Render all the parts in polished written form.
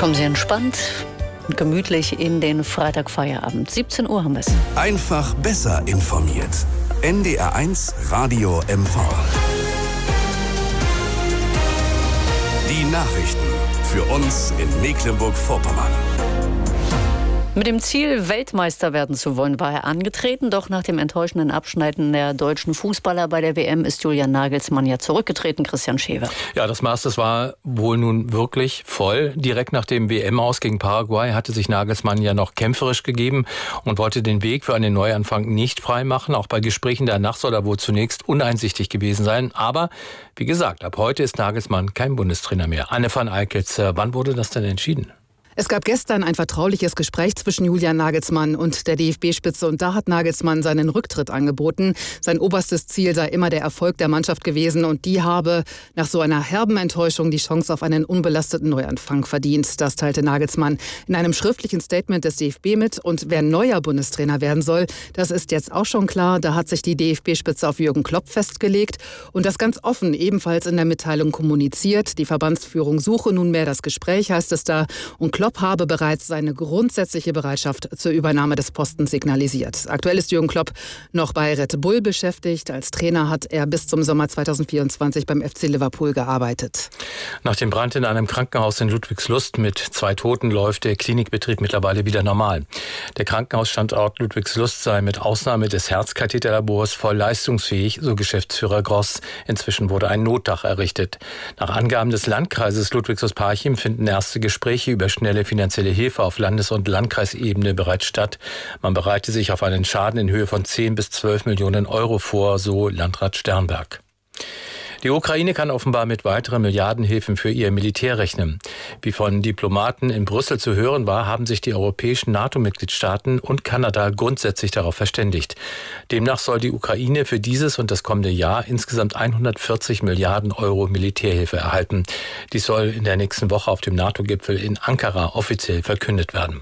Kommen Sie entspannt und gemütlich in den Freitagfeierabend. 17 Uhr haben wir es. Einfach besser informiert. NDR1 Radio MV. Die Nachrichten für uns in Mecklenburg-Vorpommern. Mit dem Ziel, Weltmeister werden zu wollen, war er angetreten. Doch nach dem enttäuschenden Abschneiden der deutschen Fußballer bei der WM ist Julian Nagelsmann ja zurückgetreten. Christian Schewe. Ja, das Maß, das war wohl nun wirklich voll. Direkt nach dem WM-Aus gegen Paraguay hatte sich Nagelsmann ja noch kämpferisch gegeben und wollte den Weg für einen Neuanfang nicht freimachen. Auch bei Gesprächen danach soll er wohl zunächst uneinsichtig gewesen sein. Aber wie gesagt, ab heute ist Nagelsmann kein Bundestrainer mehr. Anne van Eickels, wann wurde das denn entschieden? Es gab gestern ein vertrauliches Gespräch zwischen Julian Nagelsmann und der DFB-Spitze und da hat Nagelsmann seinen Rücktritt angeboten. Sein oberstes Ziel sei immer der Erfolg der Mannschaft gewesen und die habe nach so einer herben Enttäuschung die Chance auf einen unbelasteten Neuanfang verdient. Das teilte Nagelsmann in einem schriftlichen Statement des DFB mit und wer neuer Bundestrainer werden soll, das ist jetzt auch schon klar. Da hat sich die DFB-Spitze auf Jürgen Klopp festgelegt und das ganz offen ebenfalls in der Mitteilung kommuniziert. Die Verbandsführung suche nunmehr das Gespräch, heißt es da, und Klopp habe bereits seine grundsätzliche Bereitschaft zur Übernahme des Postens signalisiert. Aktuell ist Jürgen Klopp noch bei Red Bull beschäftigt. Als Trainer hat er bis zum Sommer 2024 beim FC Liverpool gearbeitet. Nach dem Brand in einem Krankenhaus in Ludwigslust mit 2 Toten läuft der Klinikbetrieb mittlerweile wieder normal. Der Krankenhausstandort Ludwigslust sei mit Ausnahme des Herzkatheterlabors voll leistungsfähig, so Geschäftsführer Gross. Inzwischen wurde ein Notdach errichtet. Nach Angaben des Landkreises Ludwigslust-Parchim finden erste Gespräche über schnelle finanzielle Hilfe auf Landes- und Landkreisebene bereits statt. Man bereite sich auf einen Schaden in Höhe von 10 bis 12 Millionen Euro vor, so Landrat Sternberg. Die Ukraine kann offenbar mit weiteren Milliardenhilfen für ihr Militär rechnen. Wie von Diplomaten in Brüssel zu hören war, haben sich die europäischen NATO-Mitgliedstaaten und Kanada grundsätzlich darauf verständigt. Demnach soll die Ukraine für dieses und das kommende Jahr insgesamt 140 Milliarden Euro Militärhilfe erhalten. Dies soll in der nächsten Woche auf dem NATO-Gipfel in Ankara offiziell verkündet werden.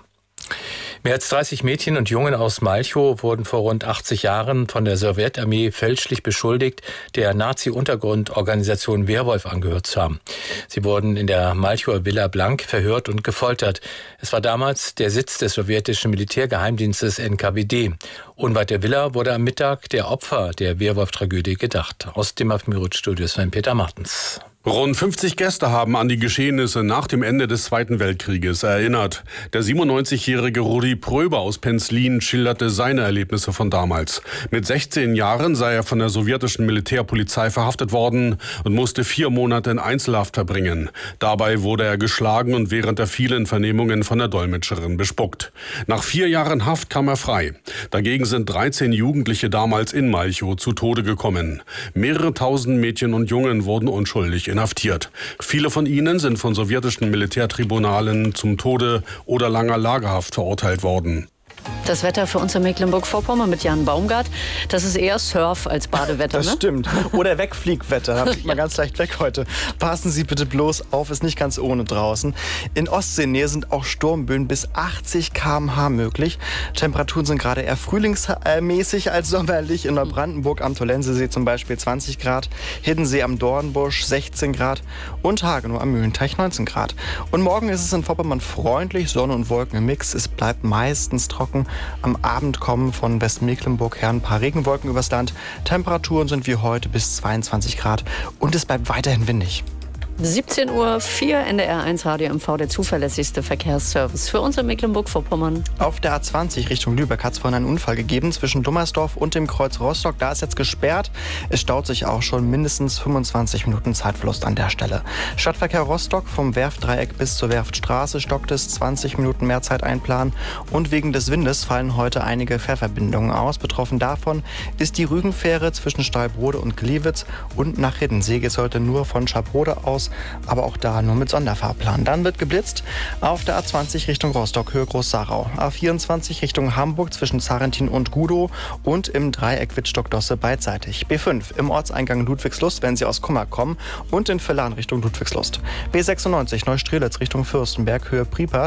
Mehr als 30 Mädchen und Jungen aus Malchow wurden vor rund 80 Jahren von der Sowjetarmee fälschlich beschuldigt, der Nazi-Untergrundorganisation Werwolf angehört zu haben. Sie wurden in der Malchower Villa Blank verhört und gefoltert. Es war damals der Sitz des sowjetischen Militärgeheimdienstes NKWD. Unweit der Villa wurde am Mittag der Opfer der Werwolf-Tragödie gedacht. Aus dem Afmirut-Studio Sven-Peter Martens. Rund 50 Gäste haben an die Geschehnisse nach dem Ende des Zweiten Weltkrieges erinnert. Der 97-jährige Rudi Pröber aus Penzlin schilderte seine Erlebnisse von damals. Mit 16 Jahren sei er von der sowjetischen Militärpolizei verhaftet worden und musste 4 Monate in Einzelhaft verbringen. Dabei wurde er geschlagen und während der vielen Vernehmungen von der Dolmetscherin bespuckt. Nach 4 Jahren Haft kam er frei. Dagegen sind 13 Jugendliche damals in Malchow zu Tode gekommen. Mehrere tausend Mädchen und Jungen wurden unschuldig inhaftiert. Viele von ihnen sind von sowjetischen Militärtribunalen zum Tode oder langer Lagerhaft verurteilt worden. Das Wetter für uns in Mecklenburg-Vorpommern mit Jan Baumgart. Das ist eher Surf als Badewetter, Das stimmt. Oder Wegfliegwetter. Da fliegt man ganz leicht weg heute. Passen Sie bitte bloß auf, ist nicht ganz ohne draußen. In Ostseenähe sind auch Sturmböen bis 80 km/h möglich. Temperaturen sind gerade eher frühlingsmäßig als sommerlich. In Neubrandenburg am Tollensesee zum Beispiel 20 Grad, Hiddensee am Dornbusch 16 Grad und Hagenow am Mühlenteich 19 Grad. Und morgen ist es in Vorpommern freundlich, Sonne und Wolken im Mix. Es bleibt meistens trocken. Am Abend kommen von Westmecklenburg her ein paar Regenwolken übers Land. Temperaturen sind wie heute bis 22 Grad und es bleibt weiterhin windig. 17:04 Uhr, NDR1 Radio MV, der zuverlässigste Verkehrsservice für uns in Mecklenburg-Vorpommern. Auf der A20 Richtung Lübeck hat es vorhin einen Unfall gegeben zwischen Dummersdorf und dem Kreuz Rostock. Da ist jetzt gesperrt. Es staut sich auch schon mindestens 25 Minuten Zeitverlust an der Stelle. Stadtverkehr Rostock vom Werftdreieck bis zur Werftstraße stockt es, 20 Minuten mehr Zeit einplanen. Und wegen des Windes fallen heute einige Fährverbindungen aus. Betroffen davon ist die Rügenfähre zwischen Stallbrode und Gliwitz und nach Hiddensee geht es heute nur von Schabrode aus, aber auch da nur mit Sonderfahrplan. Dann wird geblitzt auf der A20 Richtung Rostock, Höhe Groß-Sarau. A24 Richtung Hamburg zwischen Zarentin und Gudow und im Dreieck Wittstock-Dosse beidseitig. B5 im Ortseingang Ludwigslust, wenn Sie aus Kummer kommen und in Villan Richtung Ludwigslust. B96 Neustrelitz Richtung Fürstenberg, Höhe Prieper.